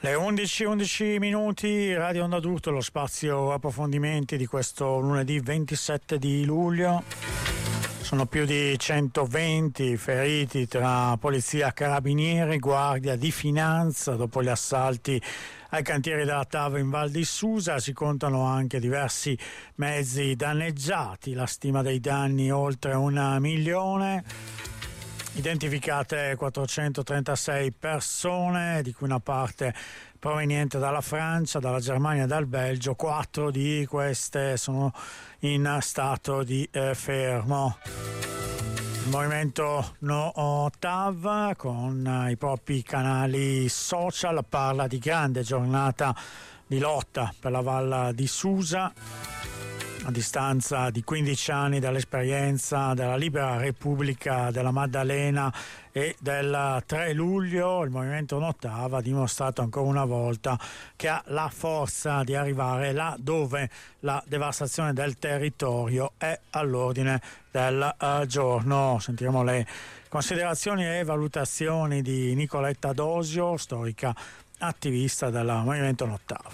Le 11 minuti, Radio Onda d'Urto, lo spazio approfondimenti di questo lunedì 27 di luglio. Sono più di 120 feriti tra polizia, carabinieri, guardia di finanza dopo gli assalti ai cantieri della TAV in Val di Susa. Si contano anche diversi mezzi danneggiati, la stima dei danni oltre 1 milione. Identificate 436 persone, di cui una parte proveniente dalla Francia, dalla Germania e dal Belgio. 4 di queste sono in stato di fermo. Il movimento No TAV, con i propri canali social, parla di grande giornata di lotta per la Val di Susa. A distanza di 15 anni dall'esperienza della Libera Repubblica della Maddalena e del 3 luglio, il movimento No TAV ha dimostrato ancora una volta che ha la forza di arrivare là dove la devastazione del territorio è all'ordine del giorno. Sentiremo le considerazioni e valutazioni di Nicoletta Dosio, storica attivista del movimento No TAV.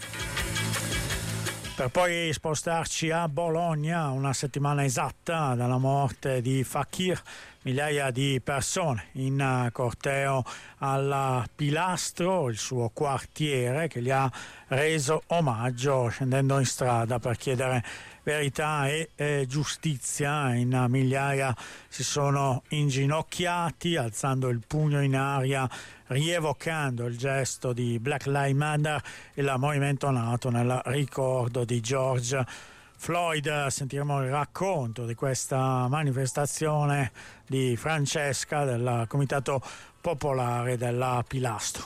Per poi spostarci a Bologna, una settimana esatta dalla morte di Fakir, migliaia di persone in corteo al Pilastro, il suo quartiere, che gli ha reso omaggio scendendo in strada per chiedere verità e giustizia. In migliaia si sono inginocchiati, alzando il pugno in aria, rievocando il gesto di Black Lives Matter, il movimento nato nel ricordo di George Floyd. Sentiremo il racconto di questa manifestazione di Francesca del Comitato Popolare della Pilastro.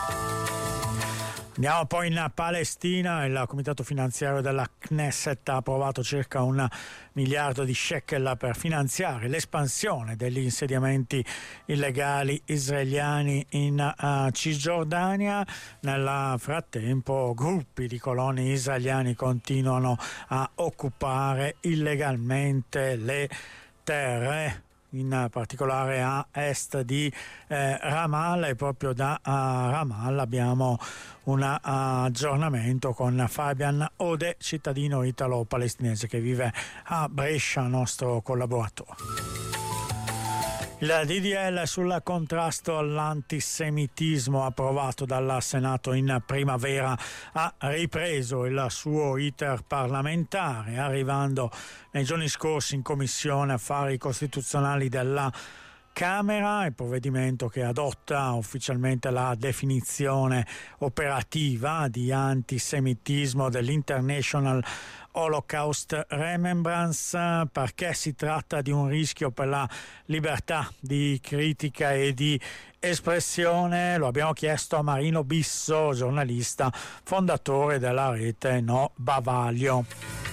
Andiamo poi in Palestina. Il Comitato Finanziario della Knesset ha approvato circa 1 miliardo di shekel per finanziare l'espansione degli insediamenti illegali israeliani in Cisgiordania. Nel frattempo gruppi di coloni israeliani continuano a occupare illegalmente le terre, in particolare a est di Ramallah, e proprio da Ramallah abbiamo un aggiornamento con Fabian Ode, cittadino italo-palestinese che vive a Brescia, nostro collaboratore. Il DDL sul contrasto all'antisemitismo, approvato dal Senato in primavera, ha ripreso il suo iter parlamentare, arrivando nei giorni scorsi in Commissione Affari Costituzionali della Camera. Il provvedimento, che adotta ufficialmente la definizione operativa di antisemitismo dell'International Holocaust Remembrance, perché si tratta di un rischio per la libertà di critica e di espressione. Lo abbiamo chiesto a Marino Bisso, giornalista, fondatore della rete No Bavaglio.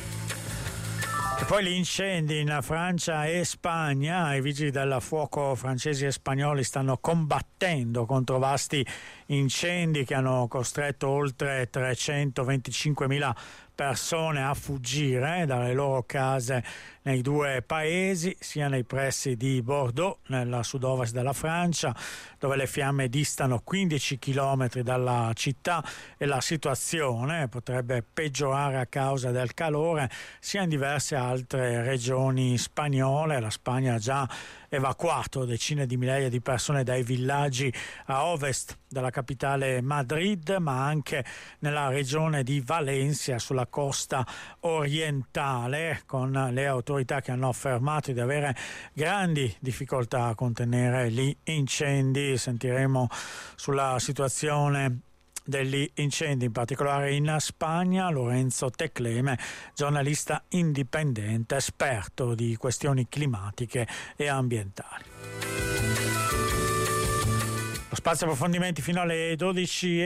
E poi gli incendi in Francia e Spagna. I vigili del fuoco francesi e spagnoli stanno combattendo contro vasti incendi che hanno costretto oltre 325.000 persone a fuggire dalle loro case nei due paesi, sia nei pressi di Bordeaux, nel sud-ovest della Francia, dove le fiamme distano 15 chilometri dalla città e la situazione potrebbe peggiorare a causa del calore, sia in diverse altre regioni spagnole. La Spagna ha già evacuato decine di migliaia di persone dai villaggi a ovest della capitale Madrid, ma anche nella regione di Valencia, sulla costa orientale, con le autorità che hanno affermato di avere grandi difficoltà a contenere gli incendi. Sentiremo sulla situazione degli incendi, in particolare in Spagna, Lorenzo Tecleme, giornalista indipendente, esperto di questioni climatiche e ambientali. Lo spazio approfondimenti fino alle 12.